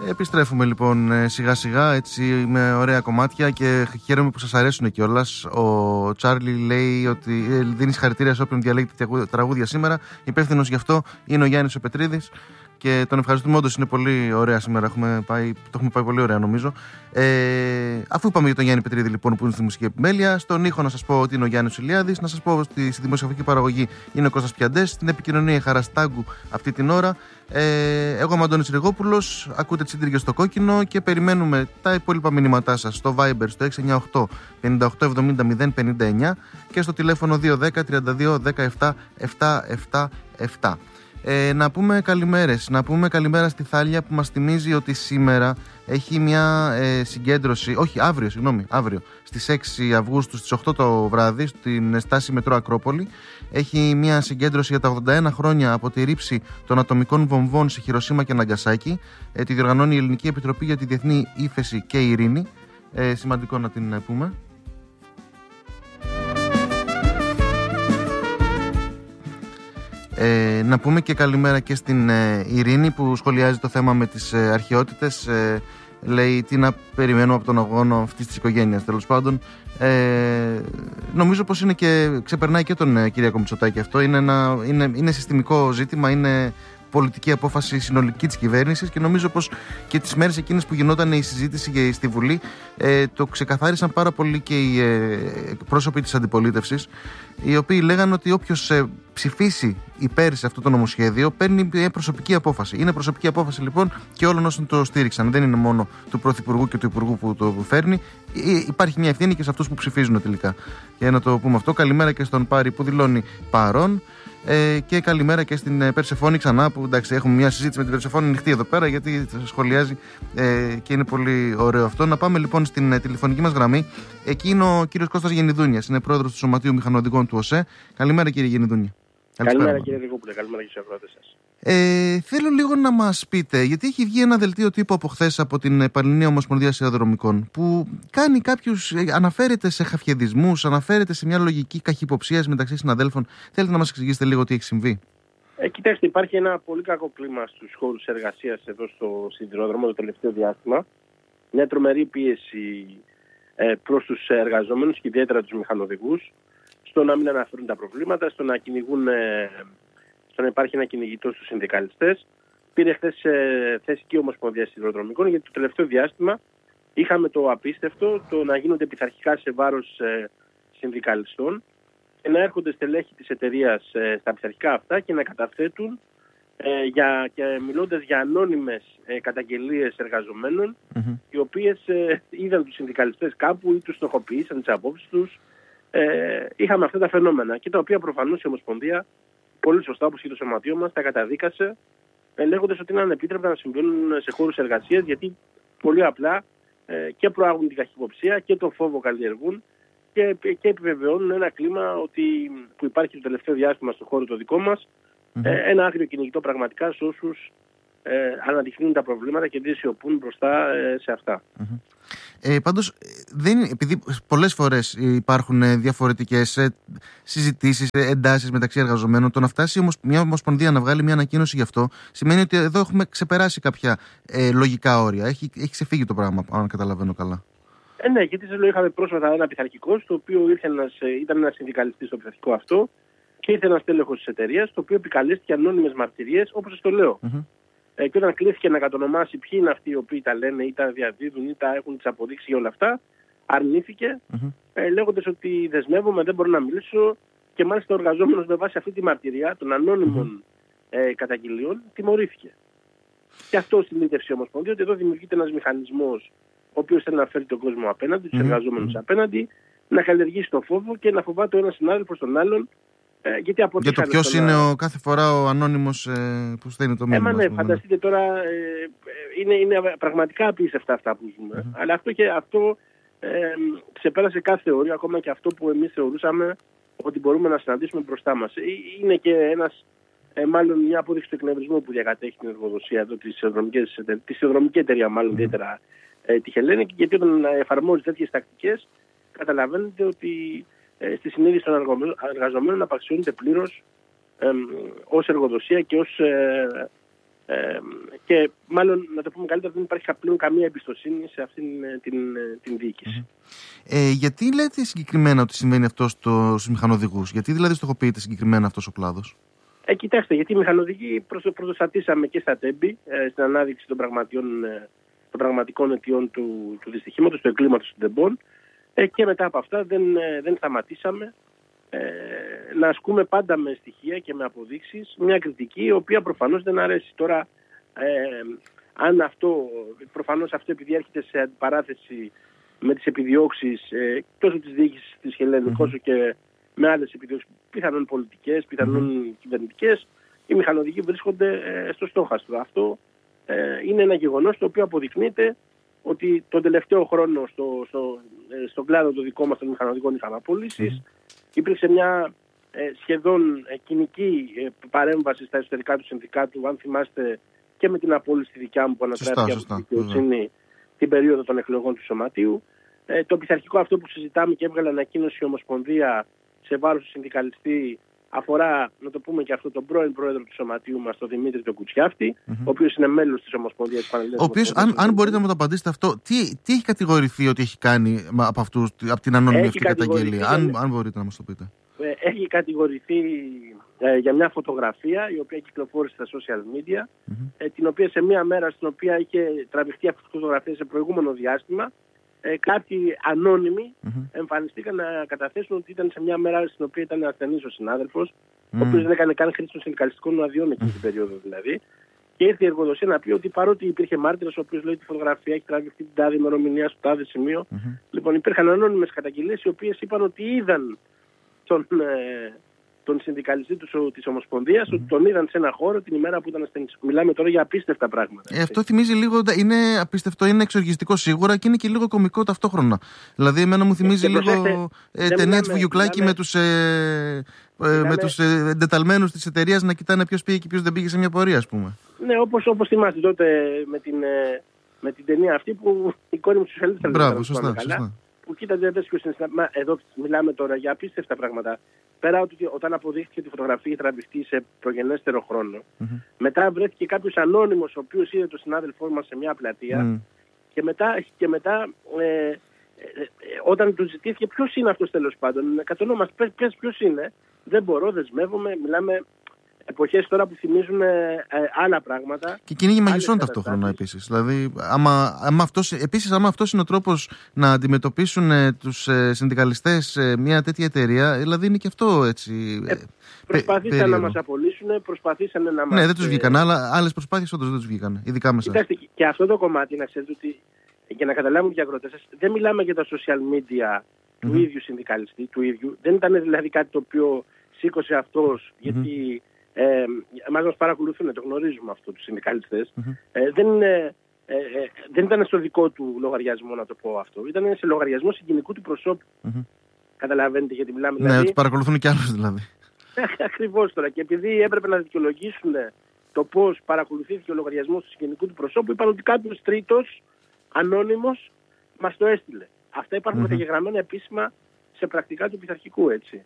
Επιστρέφουμε λοιπόν σιγά σιγά έτσι με ωραία κομμάτια και χαίρομαι που σας αρέσουν κιόλας. Ο Τσάρλι λέει ότι δίνει συγχαρητήρια σε όποιον διαλέγει τραγούδια σήμερα. Υπεύθυνος γι' αυτό είναι ο Γιάννης ο Πετρίδης και τον ευχαριστούμε, όντως είναι πολύ ωραία σήμερα. Το έχουμε πάει πολύ ωραία νομίζω. Αφού είπαμε για τον Γιάννη Πετρίδη λοιπόν που είναι στη μουσική επιμέλεια, στον ήχο να σας πω ότι είναι ο Γιάννης Ηλιάδης, να σας πω ότι στη δημοσιογραφική παραγωγή είναι ο Κώστας Πιαντές, στην επικοινωνία η Χαραστάγκου αυτή την ώρα. Εγώ είμαι ο Αντώνης Ριγόπουλος, ακούτε Τσίντριγες στο κόκκινο και περιμένουμε τα υπόλοιπα μηνύματά σας στο Viber στο 698 58 70 059 και στο τηλέφωνο 210 32 17 777. Να πούμε καλημέρες. Να πούμε καλημέρα στη Θάλια που μας θυμίζει ότι σήμερα έχει μια συγκέντρωση, όχι αύριο, στις 6 Αυγούστου στις 8 το βράδυ στην στάση Μετρό Ακρόπολη. Έχει μια συγκέντρωση για τα 81 χρόνια από τη ρήψη των ατομικών βομβών σε Χιροσίμα και Ναγκασάκι. Τη διοργανώνει η Ελληνική Επιτροπή για τη Διεθνή Ύφεση και Ειρήνη. Σημαντικό να την πούμε. Να πούμε και καλημέρα και στην Ειρήνη που σχολιάζει το θέμα με τις αρχαιότητες. Λέει τι να περιμένω από τον αγώνα αυτής της οικογένειας. Τέλος πάντων, νομίζω πως είναι και ξεπερνάει και τον Κυριάκο Μητσοτάκη αυτό. Είναι συστημικό ζήτημα, είναι πολιτική απόφαση συνολική της κυβέρνησης και νομίζω πως και τις μέρες εκείνες που γινόταν η συζήτηση στη Βουλή το ξεκαθάρισαν πάρα πολύ και οι πρόσωποι της αντιπολίτευσης, οι οποίοι λέγανε ότι όποιος ψηφίσει υπέρ σε αυτό το νομοσχέδιο παίρνει μια προσωπική απόφαση. Είναι προσωπική απόφαση λοιπόν και όλων όσων το στήριξαν. Δεν είναι μόνο του Πρωθυπουργού και του Υπουργού που το φέρνει. Υπάρχει μια ευθύνη και σε αυτούς που ψηφίζουν τελικά. Για να το πούμε αυτό, καλημέρα και στον Πάρη που δηλώνει παρόν. Και καλημέρα και στην Περσεφόνη ξανά, που εντάξει, έχουμε μια συζήτηση με την Περσεφόνη ανοιχτή εδώ πέρα γιατί σχολιάζει και είναι πολύ ωραίο αυτό. Να πάμε λοιπόν στην τηλεφωνική μας γραμμή. Εκεί είναι ο κύριος Κώστας Γενιδούνιας, είναι πρόεδρος του Σωματείου Μηχανοδηγών του ΟΣΕ. Καλημέρα κύριε Γενιδούνια. Καλημέρα κύριε Ριγόπουλε, καλημέρα και στους ακροατές σας. Θέλω λίγο να μας πείτε, γιατί έχει βγει ένα δελτίο τύπου από χθες από την Πανελληνία Ομοσπονδία Σιδηροδρομικών που κάνει αναφέρεται σε χαφιεδισμούς, αναφέρεται σε μια λογική καχυποψίας μεταξύ συναδέλφων. Θέλετε να μας εξηγήσετε λίγο τι έχει συμβεί? Κοιτάξτε, υπάρχει ένα πολύ κακό κλίμα στους χώρους εργασίας εδώ στο σιδηρόδρομο το τελευταίο διάστημα. Μια τρομερή πίεση προς τους εργαζόμενους και ιδιαίτερα τους μηχανοδηγούς, στο να μην αναφέρουν τα προβλήματα, στο να υπάρχει ένα κυνηγητό στους συνδικαλιστές. Πήρε χθες θέση και η Ομοσπονδία Σιδηροδρομικών, γιατί το τελευταίο διάστημα είχαμε το απίστευτο το να γίνονται πειθαρχικά σε βάρος συνδικαλιστών και να έρχονται στελέχη της εταιρείας στα πειθαρχικά αυτά και να καταθέτουν και μιλώντας για ανώνυμες καταγγελίες εργαζομένων, οι οποίες είδαν τους συνδικαλιστές κάπου ή τους στοχοποιήσαν τις απόψεις τους. Είχαμε αυτά τα φαινόμενα και τα οποία προφανώς η Ομοσπονδία, πολύ σωστά όπως και το σωματείο μας, τα καταδίκασε λέγοντας ότι είναι ανεπίτρεπτα να συμβαίνουν σε χώρους εργασίας, γιατί πολύ απλά και προάγουν την καχυποψία και τον φόβο καλλιεργούν και επιβεβαιώνουν ένα κλίμα που υπάρχει το τελευταίο διάστημα στο χώρο το δικό μας, ένα άγριο κυνηγητό πραγματικά σε όσους αναδεικνύουν τα προβλήματα και δεν σιωπούν μπροστά σε αυτά. Πάντως, επειδή πολλές φορές υπάρχουν διαφορετικές συζητήσεις, εντάσεις μεταξύ εργαζομένων, το να φτάσει όμως μια ομοσπονδία να βγάλει μια ανακοίνωση γι' αυτό σημαίνει ότι εδώ έχουμε ξεπεράσει κάποια λογικά όρια. Έχει ξεφύγει το πράγμα, αν καταλαβαίνω καλά. Ναι, γιατί σας λέω, είχαμε πρόσφατα ένα πειθαρχικό, στο οποίο ήταν ένας συνδικαλιστής στο πειθαρχικό αυτό και ήρθε ένας τέλεχος της εταιρείας, το οποίο επικαλέστηκε ανώνυμες μαρτυρίες, όπως σας το λέω. Και όταν κλείθηκε να κατονομάσει ποιοι είναι αυτοί οι οποίοι τα λένε ή τα διαδίδουν ή τα έχουν τις αποδείξεις για όλα αυτά, αρνήθηκε, λέγοντας ότι δεσμεύομαι, δεν μπορώ να μιλήσω, και μάλιστα ο εργαζόμενος με βάση αυτή τη μαρτυρία των ανώνυμων καταγγελιών τιμωρήθηκε. Και αυτό συνήθευσε η Ομοσπονδία, ότι εδώ δημιουργείται ένας μηχανισμός ο οποίος θέλει να φέρει τον κόσμο απέναντι, τους εργαζόμενους απέναντι, να καλλιεργήσει το φόβο και να φοβάται ο ένας συνάδελφος τον άλλον. Για το ποιος είναι κάθε φορά ο ανώνυμος που στέλνει το μήνυμα. Ναι, φανταστείτε τώρα, είναι πραγματικά απίστευτα αυτά που ζούμε. Αλλά αυτό ξεπέρασε κάθε όριο, ακόμα και αυτό που εμείς θεωρούσαμε ότι μπορούμε να συναντήσουμε μπροστά μας. Είναι και μάλλον μια απόδειξη του εκνευρισμού που διακατέχει την εργοδοσία εδώ, τη σιδηροδρομική εταιρεία, μάλλον ιδιαίτερα τη Χελένη, γιατί όταν εφαρμόζει τέτοιες τακτικές, καταλαβαίνετε ότι στη συνείδηση των εργαζομένων απαξιώνεται πλήρως ως εργοδοσία και ως Και μάλλον, να το πούμε καλύτερα, δεν υπάρχει πλέον καμία εμπιστοσύνη σε αυτήν την διοίκηση. Γιατί λέτε συγκεκριμένα ότι συμβαίνει αυτό στους μηχανοδηγούς? Γιατί δηλαδή στοχοποιείται συγκεκριμένα αυτός ο κλάδος? Κοιτάξτε, γιατί οι μηχανοδηγοί πρωτοστατήσαμε και στα Τέμπη στην ανάδειξη των πραγματικών αιτιών του δυστυχήματος, του εγκλήματος των Τεμπών, και μετά από αυτά δεν σταματήσαμε να ασκούμε πάντα με στοιχεία και με αποδείξεις μια κριτική, η οποία προφανώς δεν αρέσει. Τώρα, αν προφανώς αυτό επειδή έρχεται σε αντιπαράθεση με τις επιδιώξεις τόσο της διοίκησης της Hellenic όσο και με άλλες επιδιώξεις, πιθανόν πολιτικές, πιθανόν κυβερνητικές, οι μηχανοδηγοί βρίσκονται στο στόχαστρο. Αυτό είναι ένα γεγονός το οποίο αποδεικνύεται ότι τον τελευταίο χρόνο στον κλάδο το δικό μας των μηχανοδηγών είχαμε απολύσεις. Υπήρξε μια σχεδόν κοινική παρέμβαση στα εσωτερικά του συνδικάτου, αν θυμάστε, και με την απόλυση τη δικιά μου που ανατράπηκε από τη δικαιοσύνη την περίοδο των εκλογών του Σωματείου. Το πειθαρχικό αυτό που συζητάμε και έβγαλε ανακοίνωση η Ομοσπονδία σε βάρος του συνδικαλιστή αφορά, να το πούμε και αυτό, τον πρώην πρόεδρο του Σωματείου μας, τον Δημήτρη τον Κουτσιάφτη, ο οποίος είναι μέλος της Ομοσπονδίας της Πανελλήνιας. Ο οποίος, αν μπορείτε να μου το απαντήσετε αυτό, τι έχει κατηγορηθεί ότι έχει κάνει από την ανώνυμη αυτή καταγγελία, αν μπορείτε να μας το πείτε? Έχει κατηγορηθεί για μια φωτογραφία η οποία κυκλοφόρησε στα social media, την οποία σε μια μέρα στην οποία είχε τραβηχτεί αυτή η φωτογραφία σε προηγούμενο διάστημα, κάποιοι ανώνυμοι εμφανιστήκαν να καταθέσουν ότι ήταν σε μια μέρα στην οποία ήταν ασθενής ο συνάδελφος, ο οποίος δεν έκανε καν χρήση των συνδικαλιστικών αδειών εκείνη την περίοδο δηλαδή. Και ήρθε η εργοδοσία να πει ότι παρότι υπήρχε μάρτυρας ο οποίος λέει ότι η φωτογραφία έχει τραβηχτεί την τάδε ημερομηνία στο τάδε σημείο, λοιπόν υπήρχαν ανώνυμες καταγγελίες οι οποίες είπαν ότι είδαν τον συνδικαλιστή της Ομοσπονδίας, ότι τον είδαν σε ένα χώρο την ημέρα που ήταν ασθενής. Μιλάμε τώρα για απίστευτα πράγματα. Αυτό θυμίζει λίγο, είναι απίστευτο, είναι εξοργιστικό σίγουρα και είναι και λίγο κωμικό ταυτόχρονα. Δηλαδή, εμένα μου θυμίζει λίγο ταινία της Βουγιουκλάκη με τους εντεταλμένους της εταιρείας να κοιτάνε ποιος πήγε και ποιος δεν πήγε σε μια πορεία, ας πούμε. Ναι, όπως θυμάστε τότε με την ταινία αυτή που η κόρη μου στους Ελίτσαν. Μπράβο, σωστά. Που κοίταζε ποιος είναι. Εδώ μιλάμε τώρα για απίστευτα πράγματα. Πέρα ότι όταν αποδείχθηκε ότι η φωτογραφία είχε τραβηχτεί σε προγενέστερο χρόνο, μετά βρέθηκε κάποιος ανώνυμος ο οποίος είδε τον συνάδελφό μας σε μια πλατεία και μετά όταν του ζητήθηκε ποιος είναι αυτός τέλος πάντων, κατονόμας, πες ποιος είναι, δεν μπορώ, δεσμεύομαι, μιλάμε εποχές τώρα που θυμίζουν άλλα πράγματα. Και κυνήγι μαγισσών ταυτόχρονα επίσης. Δηλαδή, άμα αυτός είναι ο τρόπος να αντιμετωπίσουν τους συνδικαλιστές μια τέτοια εταιρεία, δηλαδή είναι και αυτό έτσι. Προσπαθήσαν να μας απολύσουν, προσπαθήσαν να μας. Ναι, δεν τους βγήκαν, αλλά άλλες προσπάθειες όντως δεν τους βγήκαν. Ειδικά μέσα. Κοιτάξτε, και αυτό το κομμάτι, να ξέρετε ότι για να καταλάβουν και οι αγρότες σας, δεν μιλάμε για τα social media του ίδιου συνδικαλιστή, του ίδιου. Δεν ήταν δηλαδή κάτι το οποίο σήκωσε αυτός, γιατί. Εμάς μας παρακολουθούν, το γνωρίζουμε αυτό τους συνδικαλιστές. Δεν ήταν στο δικό του λογαριασμό, να το πω αυτό. Ήταν σε λογαριασμό συγκινικού του προσώπου. Καταλαβαίνετε γιατί μιλάμε. Ναι, ότι παρακολουθούν κι άλλους δηλαδή. Ακριβώς τώρα. Και επειδή έπρεπε να δικαιολογήσουν το πώς παρακολουθήθηκε ο λογαριασμός του συγκινικού του προσώπου, είπαν ότι κάποιος τρίτος, ανώνυμος, μας το έστειλε. Αυτά υπάρχουν μεταγεγραμμένα επίσημα σε πρακτικά του πειθαρχικού, έτσι.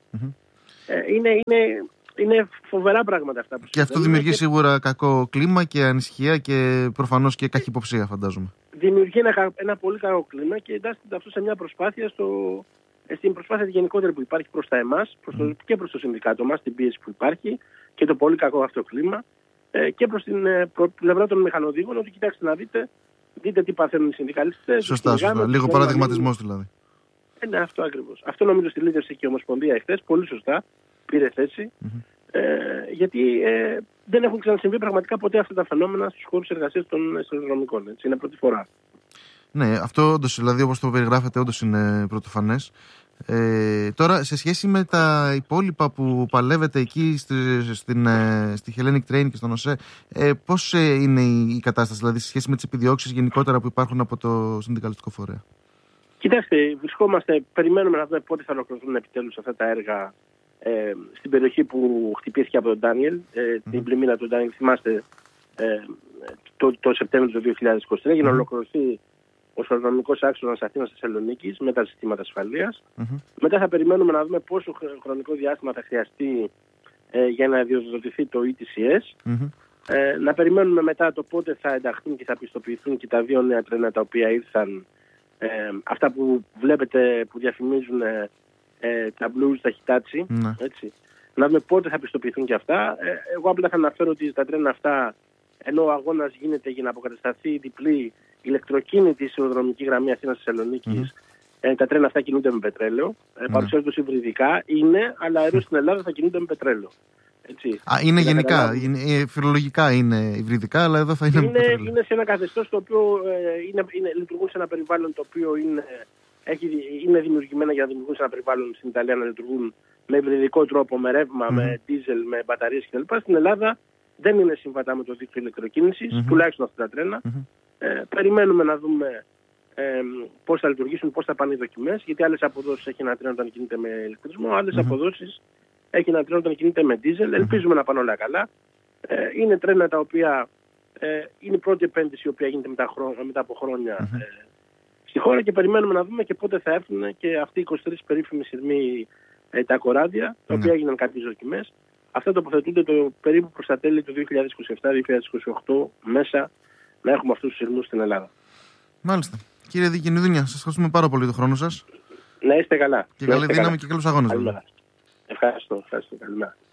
Είναι φοβερά πράγματα αυτά που και αυτό δημιουργεί σίγουρα κακό κλίμα και ανησυχία και προφανώς και καχυποψία, φαντάζομαι. Δημιουργεί ένα πολύ κακό κλίμα και εντάσσεται αυτό σε μια προσπάθεια στην προσπάθεια γενικότερη που υπάρχει προς τα εμάς και προς το συνδικάτο μας, την πίεση που υπάρχει και το πολύ κακό αυτό κλίμα και προς την πλευρά των μηχανοδήγων, ότι κοιτάξτε να δείτε τι παθαίνουν οι συνδικαλιστές. Σωστά. Λίγο παραδειγματισμός δηλαδή. Ναι, αυτό ακριβώς. Αυτό νομίζω στη λίδευσε και η Ομοσπονδία εχθές, πολύ σωστά. Πήρε θέση, γιατί δεν έχουν ξανασυμβεί πραγματικά ποτέ αυτά τα φαινόμενα στους χώρους εργασίας των αστυνομικών. Είναι πρώτη φορά. Ναι, αυτό όντως, δηλαδή όπως το περιγράφετε, όντως είναι πρωτοφανές. Τώρα, σε σχέση με τα υπόλοιπα που παλεύετε εκεί στη Hellenic Train και στον ΟΣΕ, πώς είναι η κατάσταση, δηλαδή σε σχέση με τις επιδιώξεις γενικότερα που υπάρχουν από το συνδικαλιστικό φορέα? Κοιτάξτε, περιμένουμε να δούμε πότε θα ολοκληρωθούν επιτέλους αυτά τα έργα στην περιοχή που χτυπήθηκε από τον Ντάνιελ, την πλημμύρα του Ντάνιελ. Θυμάστε, το Σεπτέμβριο του 2023 για να ολοκληρωθεί ο σωροδρομικός άξονας Αθήνας-Θεσσαλονίκης με τα συστήματα ασφαλείας. Μετά θα περιμένουμε να δούμε πόσο χρονικό διάστημα θα χρειαστεί για να διοδοτηθεί το ETCS. Να περιμένουμε μετά το πότε θα ενταχθούν και θα πιστοποιηθούν και τα 2 νέα τρένα τα οποία ήρθαν. Αυτά που βλέπετε που διαφημίζουν τα Blues, τα Hitachi. Ναι. Έτσι. Να δούμε πότε θα πιστοποιηθούν και αυτά. Εγώ απλά θα αναφέρω ότι τα τρένα αυτά, ενώ ο αγώνας γίνεται για να αποκατασταθεί διπλή ηλεκτροκίνητη σιδηροδρομική γραμμή Αθήνας-Θεσσαλονίκης, τα τρένα αυτά κινούνται με πετρέλαιο. Παρουσιάζονται ως υβριδικά, είναι, αλλά εδώ στην Ελλάδα θα κινούνται με πετρέλαιο. Έτσι. Είναι γενικά, φιλολογικά είναι υβριδικά, αλλά εδώ θα είναι με πετρέλαιο. Είναι σε ένα καθεστώς το οποίο λειτουργούν σε ένα περιβάλλον το οποίο είναι δημιουργημένα για να δημιουργούν σε ένα περιβάλλον στην Ιταλία να λειτουργούν με υβριδικό τρόπο, με ρεύμα, με δίζελ, με μπαταρίες κτλ. Στην Ελλάδα δεν είναι συμβατά με το δίκτυο ηλεκτροκίνησης, τουλάχιστον αυτά τα τρένα. Περιμένουμε να δούμε πώς θα λειτουργήσουν, πώς θα πάνε οι δοκιμές, γιατί άλλες αποδόσεις έχει ένα τρένο όταν κινείται με ηλεκτρισμό, άλλες αποδόσεις έχει ένα τρένο όταν κινείται με δίζελ. Ελπίζουμε να πάνε όλα καλά. Είναι τρένα τα οποία είναι η πρώτη επένδυση η οποία γίνεται μετά από χρόνια στη χώρα και περιμένουμε να δούμε και πότε θα έρθουν και αυτοί οι 23 περίφημοι σειρμοί τα κοράδια, τα οποία έγιναν κάποιες δοκιμές. Αυτά τοποθετούνται περίπου προς τα τέλη του 2027-2028 μέσα να έχουμε αυτούς τους σειρμούς στην Ελλάδα. Μάλιστα. Κύριε Δικενιδούνια, σας ευχαριστούμε πάρα πολύ τον χρόνο σας. Να είστε καλά. Και καλή δύναμη και καλούς αγώνες. Ευχαριστώ. Καλημέρα.